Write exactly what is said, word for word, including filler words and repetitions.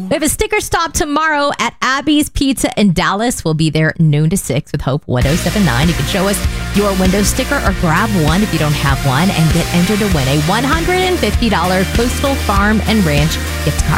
We have a sticker stop tomorrow at Abby's Pizza in Dallas. We'll be there noon to six with Hope one oh seven nine. You can show us your window sticker or grab one if you don't have one and get entered to win a one hundred fifty dollars Coastal Farm and Ranch gift card.